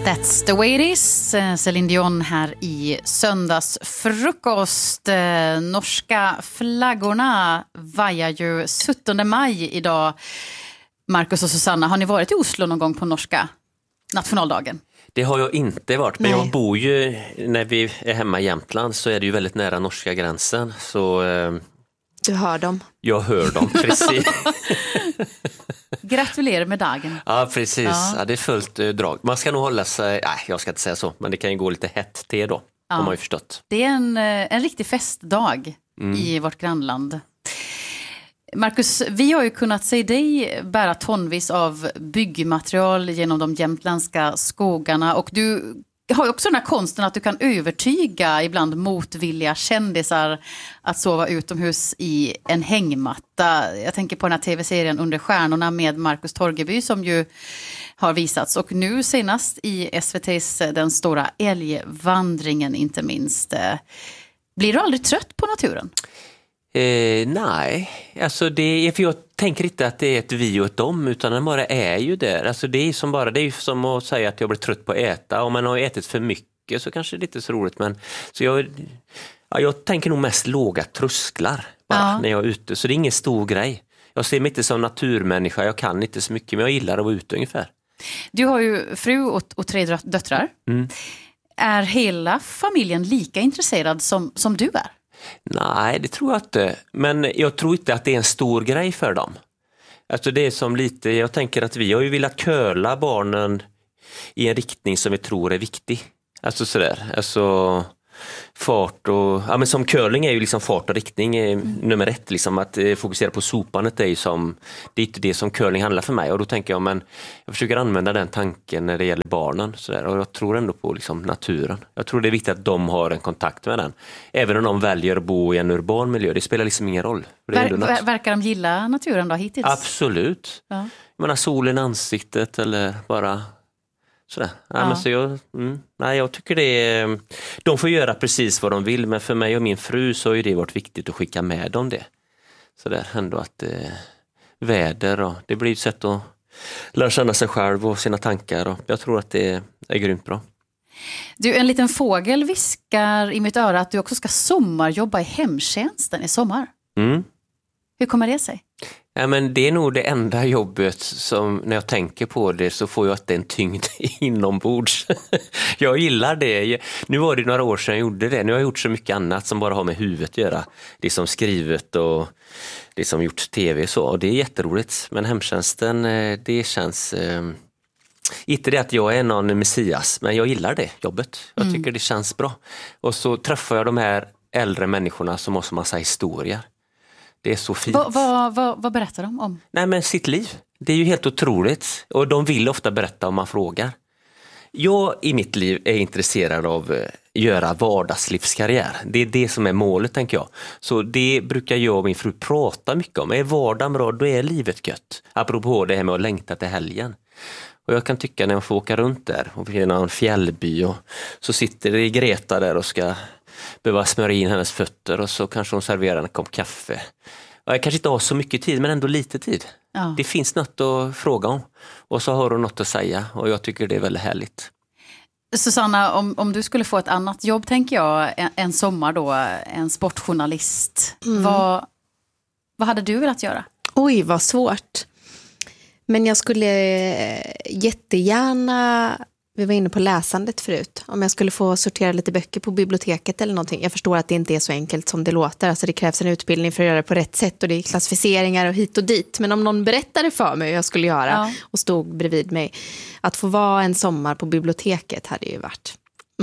That's the way it is. Céline Dion här i söndagsfrukost. Norska flaggorna vajar ju 17 maj idag. Marcus och Susanna, har ni varit i Oslo någon gång på norska nationaldagen? Det har jag inte varit, men jag bor ju, när vi är hemma i Jämtland så är det ju väldigt nära norska gränsen. Så, du hör dem? Jag hör dem, precis. Gratulerar med dagen. Ja, precis. Ja, det är fullt drag. Man ska nog hålla sig, jag ska inte säga så, men det kan ju gå lite hett till då, har man ju förstått. Det är en riktig festdag i vårt grannland. Marcus, vi har ju kunnat se dig bära tonvis av byggmaterial genom de jämtländska skogarna, och du har ju också den här konsten att du kan övertyga ibland motvilliga kändisar att sova utomhus i en hängmatta. Jag tänker på den här tv-serien Under stjärnorna med Marcus Torgeby som ju har visats, och nu senast i SVT:s Den stora älgvandringen inte minst. Blir du aldrig trött på naturen? Nej, alltså för jag tänker inte att det är ett vi och ett dem, utan den bara är ju där. Alltså det är ju som att säga att jag blir trött på att äta. Om man har ätit för mycket så kanske det inte är så roligt, men så jag tänker nog mest låga trösklar bara när jag är ute, så det är ingen stor grej. Jag ser mig inte som naturmänniska, jag kan inte så mycket, men jag gillar att vara ute ungefär. Du har ju fru och 3 döttrar. Är hela familjen lika intresserad som du är? Nej, det tror jag inte. Men jag tror inte att det är en stor grej för dem. Alltså det är som lite, jag tänker att vi har ju velat curla barnen i en riktning som vi tror är viktig. Alltså sådär, alltså fart och, men som curling är ju liksom fart och riktning nummer 1, liksom att fokusera på sopandet är ju som, det är inte det som curling handlar för mig, och då tänker jag, men jag försöker använda den tanken när det gäller barnen sådär, och jag tror ändå på liksom naturen. Jag tror det är viktigt att de har en kontakt med den, även om de väljer att bo i en urban miljö, det spelar liksom ingen roll. Verkar de gilla naturen då hittills? Absolut. Ja. Jag menar solen i ansiktet eller bara sådär. Men så jag tycker det är, de får göra precis vad de vill, men för mig och min fru så har ju det varit viktigt att skicka med dem det. Så där ändå att väder och det blir ett sätt att lära känna sig själv och sina tankar, och jag tror att det är grymt bra. Du, en liten fågel viskar i mitt öra att du också ska sommarjobba i hemtjänsten i sommar. Hur kommer det sig? Ja, men det är nog det enda jobbet som, när jag tänker på det så får jag att det är en tyngd inombords. Jag gillar det. Nu var det några år sedan jag gjorde det. Nu har jag gjort så mycket annat som bara har med huvudet att göra. Det som skrivit och det som gjort tv så. Och det är jätteroligt. Men hemtjänsten, det känns inte det att jag är någon messias, men jag gillar det jobbet. Jag tycker det känns bra. Och så träffar jag de här äldre människorna som har så massa historier. Det är så fint. Vad berättar de om? Nej, men sitt liv. Det är ju helt otroligt. Och de vill ofta berätta om man frågar. Jag i mitt liv är intresserad av att göra vardagslivskarriär. Det är det som är målet, tänker jag. Så det brukar jag och min fru prata mycket om. Är vardagen bra, då är livet gött. Apropå det här med att längta till helgen. Och jag kan tycka när jag får åka runt där och vi är i en fjällby och så sitter det Greta där och ska behöva smörja in hennes fötter, och så kanske hon serverar en kopp kaffe. Jag kanske inte har så mycket tid, men ändå lite tid. Ja. Det finns något att fråga om. Och så har hon något att säga, och jag tycker det är väldigt härligt. Susanna, om du skulle få ett annat jobb, tänker jag, en sommar då, en sportjournalist. Vad hade du velat göra? Oj, vad svårt. Men jag skulle jättegärna, vi var inne på läsandet förut, om jag skulle få sortera lite böcker på biblioteket eller någonting. Jag förstår att det inte är så enkelt som det låter. Alltså det krävs en utbildning för att göra det på rätt sätt, och det är klassificeringar och hit och dit. Men om någon berättade för mig hur jag skulle göra och stod bredvid mig, att få vara en sommar på biblioteket hade ju varit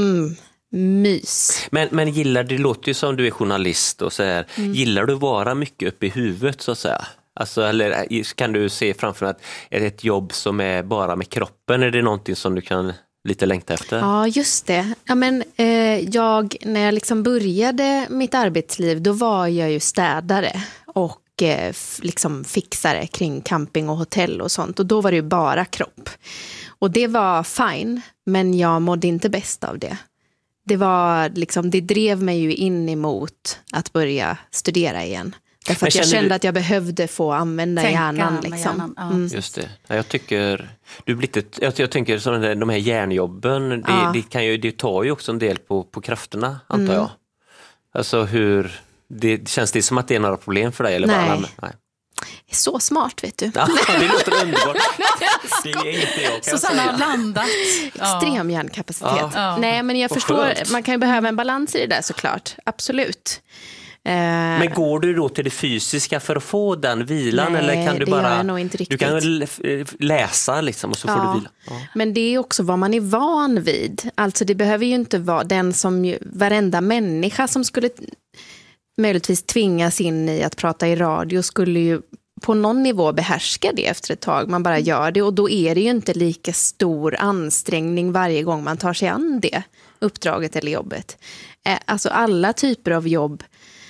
mys. Men gillar det låter ju som du är journalist och så här. Gillar du vara mycket uppe i huvudet så att säga? Alltså, eller kan du se framför dig att ett jobb som är bara med kroppen, är det någonting som du kan lite längta efter? Ja, just det. Ja, men, när jag liksom började mitt arbetsliv, då var jag ju städare och liksom fixare kring camping och hotell och sånt. Och då var det ju bara kropp. Och det var fine, men jag mådde inte bäst av det. Det var liksom, det drev mig ju in emot att börja studera igen. Därför att jag kände att jag behövde få använda hjärnan. Liksom. Ja. Just det. Jag tycker jag tänker sådana de här hjärnjobben, det tar ju också en del på krafterna, antar jag. Alltså känns det som att det är några problem för dig? Eller Nej. Nej. Det är så smart, vet du. Ja, det låter underbart. Det är inte jag, kan Susanna har landat. Extrem hjärnkapacitet. Ja. Nej, men jag Vad förstår, skönt. man kan ju behöva en balans i det där såklart. Absolut. Men går du då till det fysiska för att få den vilan? Nej, eller kan du det bara gör jag nog inte riktigt. Du kan väl läsa liksom, och så får du vila. Ja. Men det är också vad man är van vid. Alltså det behöver ju inte vara den som varenda människa som skulle möjligtvis tvingas in i att prata i radio skulle ju på någon nivå behärska det efter ett tag. Man bara gör det och då är det ju inte lika stor ansträngning varje gång man tar sig an det uppdraget eller jobbet. Alltså alla typer av jobb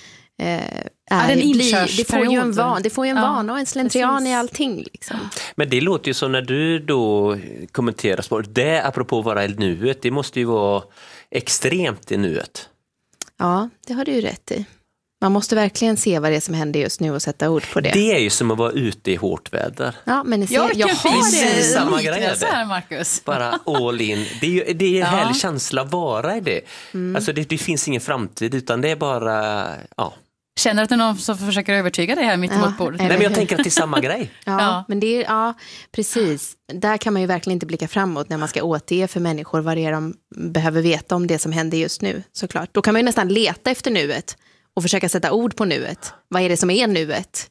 det får ju en vana och en slentrian i allting. Liksom. Men det låter ju som när du då kommenterar sport. Det apropå att vara i nuet, det måste ju vara extremt i nuet. Ja, det har du ju rätt i. Man måste verkligen se vad det är som händer just nu och sätta ord på det. Det är ju som att vara ute i hårt väder. Ja, men jag har det samma grej här, Marcus. Bara all in. Det är en härlig känsla att vara i det. Alltså det finns ingen framtid utan det är bara Känner du att det är någon som försöker övertyga dig här mitt emot bordet? Nej, men jag tänker att det är samma grej. Men det är, precis. Där kan man ju verkligen inte blicka framåt när man ska återge för människor vad det är de behöver veta om det som händer just nu, såklart. Då kan man ju nästan leta efter nuet och försöka sätta ord på nuet. Vad är det som är nuet?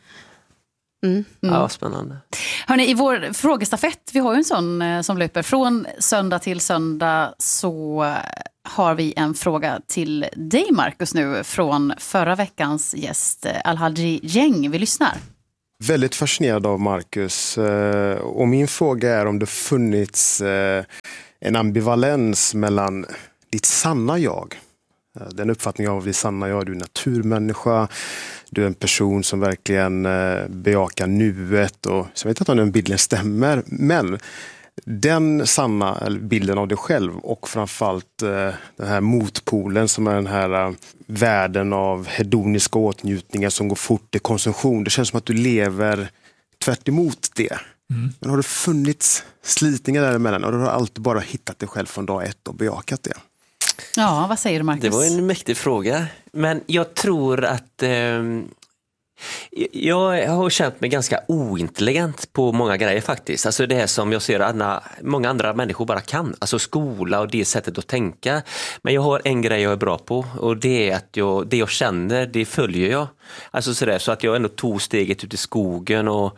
Ja, spännande. Hörrni, i vår frågestafett, vi har ju en sån som löper från söndag till söndag, så har vi en fråga till dig, Marcus, nu från förra veckans gäst Alhaji Gäng. Vi lyssnar. Väldigt fascinerad av Marcus, och min fråga är om det funnits en ambivalens mellan ditt sanna jag, den uppfattningen av ditt sanna jag, du är naturmänniska, du är en person som verkligen bejakar nuet, och så vet jag inte om den bilden stämmer, men den sanna bilden av dig själv och framförallt den här motpolen som är den här världen av hedoniska åtnjutningar som går fort till konsumtion. Det känns som att du lever tvärt emot det. Men har det funnits slitningar däremellan och du har alltid bara hittat dig själv från dag ett och bejakat det? Ja, vad säger du, Marcus? Det var en mäktig fråga. Men jag tror att jag har känt mig ganska ointelligent på många grejer faktiskt. Alltså det här som jag ser att många andra människor bara kan. Alltså skola och det sättet att tänka. Men jag har en grej jag är bra på, och det är att det jag känner, det följer jag. Alltså så att jag ändå tog steget ut i skogen och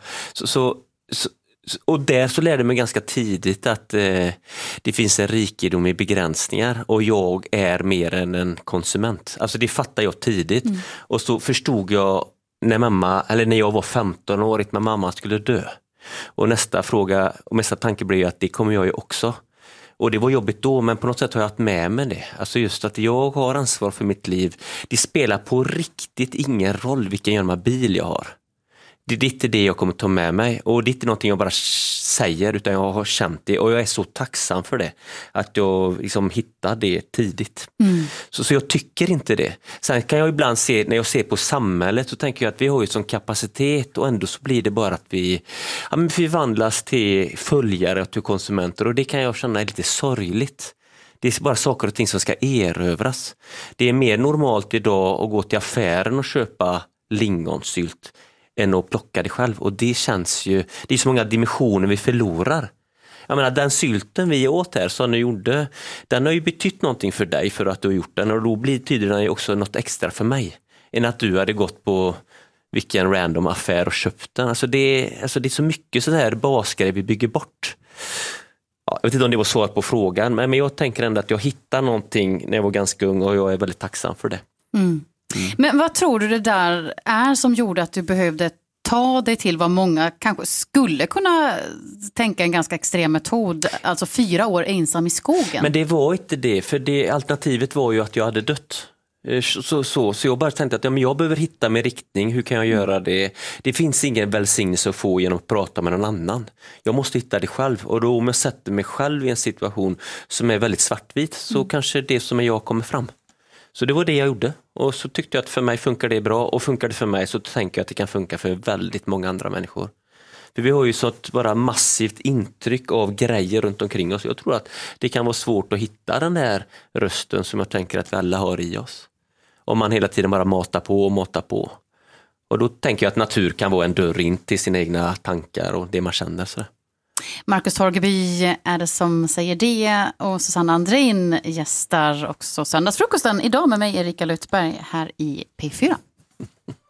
och där så lärde jag mig ganska tidigt att det finns en rikedom i begränsningar och jag är mer än en konsument. Alltså det fattar jag tidigt. Och så förstod jag när jag var 15-årig när mamma skulle dö. Och nästa fråga och nästa tanke blev ju att det kommer jag ju också. Och det var jobbigt då, men på något sätt har jag haft med mig det. Alltså just att jag har ansvar för mitt liv. Det spelar på riktigt ingen roll vilken jävla bil jag har. Det är inte det jag kommer ta med mig. Och det är inte någonting jag bara säger, utan jag har känt det. Och jag är så tacksam för det. Att jag liksom hittade det tidigt. Så jag tycker inte det. Sen kan jag ibland se, när jag ser på samhället, så tänker jag att vi har ju sån kapacitet. Och ändå så blir det bara att vi förvandlas till följare och till konsumenter. Och det kan jag känna är lite sorgligt. Det är bara saker och ting som ska erövras. Det är mer normalt idag att gå till affären och köpa lingonsylt än att plocka det själv. Och det känns ju, det är så många dimensioner vi förlorar. Jag menar, den sylten vi åt här som du gjorde, den har ju betytt någonting för dig för att du har gjort den, och då betyder den ju också något extra för mig än att du hade gått på vilken random affär och köpt den. Alltså det är så mycket så här basgrejer vi bygger bort. Ja, jag vet inte om det var svaret på frågan, men jag tänker ändå att jag hittade någonting när jag var ganska ung, och jag är väldigt tacksam för det. Men vad tror du det där är som gjorde att du behövde ta dig till vad många kanske skulle kunna tänka en ganska extrem metod, alltså 4 år ensam i skogen? Men det var inte det, för alternativet var ju att jag hade dött. Så jag bara tänkte att jag behöver hitta min riktning, hur kan jag göra det? Det finns ingen välsignelse att få genom att prata med någon annan. Jag måste hitta det själv, och då om jag sätter mig själv i en situation som är väldigt svartvit, så kanske det som är jag kommer fram. Så det var det jag gjorde. Och så tyckte jag att för mig funkar det bra. Och funkar det för mig så tänker jag att det kan funka för väldigt många andra människor. För vi har ju så ett bara massivt intryck av grejer runt omkring oss. Jag tror att det kan vara svårt att hitta den där rösten som jag tänker att vi alla har i oss. Om man hela tiden bara matar på och matar på. Och då tänker jag att natur kan vara en dörr in till sina egna tankar och det man känner. Så. Marcus Torgeby är det som säger det, och Susanna Andrin gästar också Söndagsfrukosten idag med mig, Erika Lutberg, här i P4.